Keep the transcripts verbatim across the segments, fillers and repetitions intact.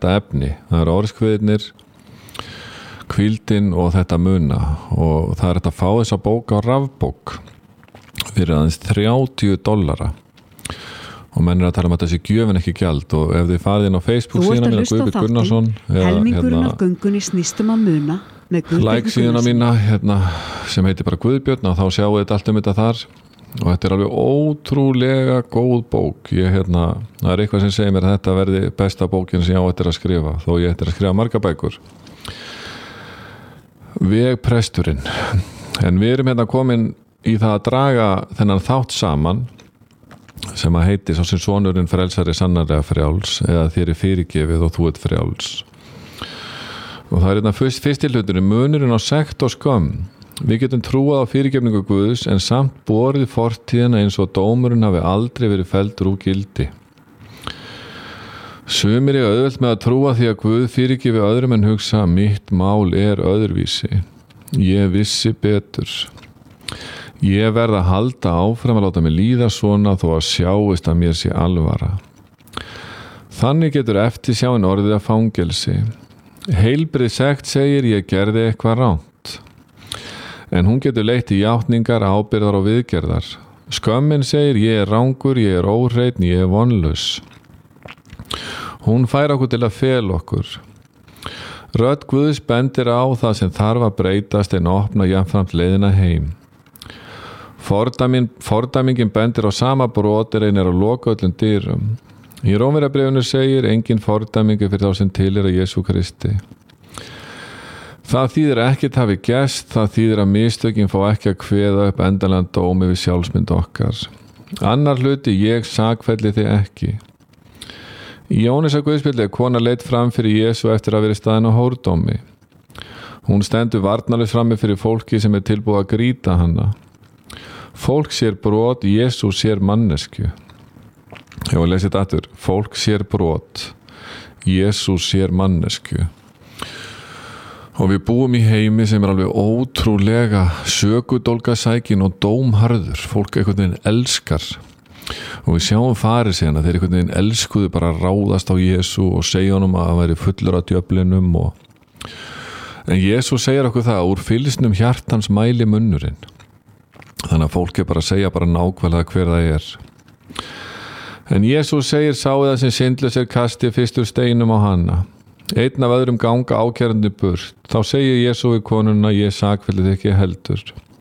þetta efni. Það eru orðskviðirnir, hvíldin og þetta muna og það er þetta að fá þessa bók á rafbók fyrir aðeins þrjátíu dollara og menn er að tala um að þessi gjöfin ekki gjald og ef þið farið inn á Facebook síðan mína Guðbjörn Gunnarsson helmingurinn af göngunni snýstum að muna like síðana mína hérna, sem heitir bara Guðbjörn og þá sjáu þetta allt um þetta þar og þetta er alveg ótrúlega góð bók ég, hérna, það er eitthvað sem segir mér að þetta verði besta bókin sem ég á eftir að skrifa þó ég eftir að skrifa marga bækur Vegpresturinn en við erum hérna komin í það að draga þennan þátt saman sem að heiti svo sem sonurinn frelsari sannarlega frjáls eða þér er fyrirgefið og þú ert frjáls og það er hérna fyrst, fyrst í hlutunum munurinn á sekt og skömm við getum trúað á fyrirgefningu Guðs en samt borið fortíðina eins og dómurinn hafi aldrei verið felldur úr gildi sumir er auðvelt með að trúa því að Guð fyrirgefi öðrum en hugsa mitt mál er öðruvísi ég vissi betur Ég verð að halda áfram að láta mig líða svona þó að sjáist að mér sé alvara. Þannig getur eftirsjáin orðið að fangelsi. Heilbrið sekt segir ég gerði eitthvað ránt. En hún getur leitt í játningar, ábyrgðar og viðgerðar. Skömmin segir ég er rangur, ég er óhreinn, ég er vonlaus. Hún fær okkur til að fela okkur. Rödd Guðs bendir á það sem þarf að breytast en opna jafnframt leiðina heim. Fordæming, fordæmingin bendir á sama brot er einir að loka öllum dyrum. Í Rómverjabréfinu segir engin fordæmingu fyrir þá sem tilheyra Jesú Kristi. Það þýðir ekkert hafi gerst, það þýðir að mistökin fá ekki að kveða upp endanlegan dóm yfir sjálfsmynd okkar. Annar hluti, ég sakfelli þig ekki. Í Jóhannesar guðspjalli er kona leitt fram fyrir Jesú eftir að vera staðin á hórdómi. Hún stendur varnarlaus frammi fyrir fólki sem er tilbúið að grýta hana. Fólk sér brot, Jesú sér mannesku. Ég var að lesa þetta aftur. Fólk sér brot, Jesú sér mannesku. Og við búum í heimi sem er alveg ótrúlega sökudólgasækin og dómharður. Fólk einhvern veginn elskar. Og við sjáum farið síðan að þeir einhvern veginn elskuðu bara að ráðast á Jesú og segja honum að hann væri fullur af djöflinum. Og... En Jesú segir okkur það, úr fylgsnum hjartans mæli munnurinn. Þannig að fólk er bara að segja bara nákvæmlega hver það er. En Jesús segir sáu það sem syndlaus er kasti fyrstur steinum á hana. Einn af öðrum ganga ákærandi burt. Þá segir Jesú við konuna, ég sakfelli þig ekki heldur.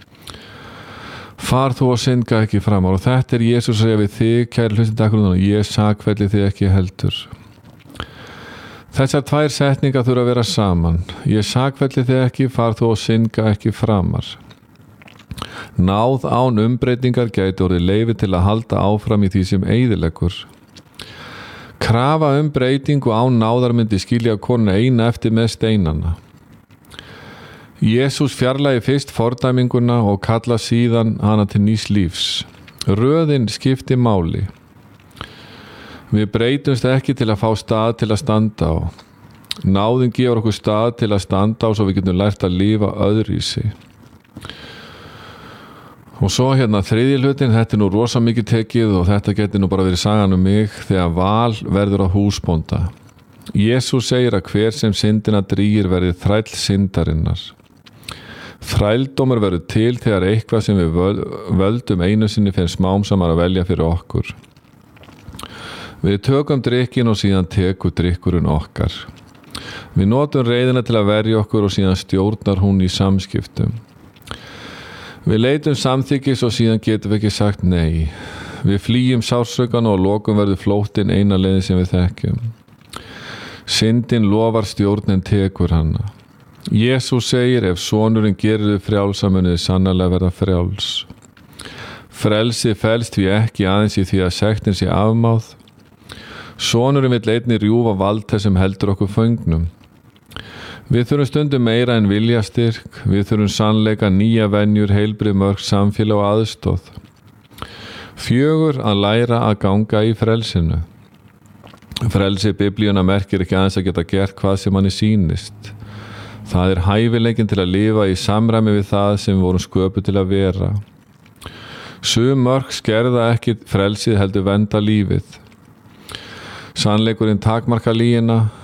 Far þú og syndga ekki framar. Og þetta er Jesús að segja við þig, kæri hlustendur, ég sakfelli þig ekki heldur. Þessar tvær setningar þurfa að vera saman. Ég sakfelli þig ekki, far þú og syndga ekki framar. Náð án umbreytingar gæti orðið leyfi til að halda áfram í því sem eyðileggur. Krafa um breytingu án náðar myndi skilja konuna eina eftir með steinana. Jesús fjarlægi fyrst fordæminguna og kalla síðan hana til nýs lífs. Röðin skipti máli. Við breytumst ekki til að fá stað til að standa á. Náðin gefur okkur stað til að standa á svo við getum lært að lifa öðruvísi. Og svo hérna þriðji hlutin, þetta er nú rosa mikið tekið og þetta getur nú bara verið sagan um mig þegar val verður á húsbónda. Jesús segir að hver sem syndina drýgir verði þræll syndarinnar. Þrældómur verður til þegar eitthvað sem við völdum einu sinni finnst smám saman að velja fyrir okkur. Við tökum drykkin og síðan tekur drykkurinn okkar. Við notum reiðina til að verja okkur og síðan stjórnar hún í samskiptum. Við leitum samþykkis og síðan getum við ekki sagt nei. Við flýjum sársaukan og lokum verður flóttinn eina leiðin sem við þekkjum. Syndin lofar stjórnin tekur hana. Jesús segir ef sonurinn gerir þið frjálsa munið sannarlega verða frjáls. Frelsi felst því ekki aðeins í því að sektin sé afmáð. Sonurinn vill einnig rjúfa vald þess sem heldur okkur föngnum. Við þurfum stundum meira en viljastyrk, við þurfum sannleika, nýja venjur, heilbrigð mörk, samfélag og aðstoð. Fjögur, að læra að ganga í frelsinu. Frelsi biblíuna merkir ekki aðeins að geta gert hvað sem manni sýnist. Það er hæfileikin til að lifa í samræmi við það sem við vorum sköpuð til að vera. Sum mörk skerða ekki frelsið heldur vernda lífið. Sannleikurinn takmarkar lygina.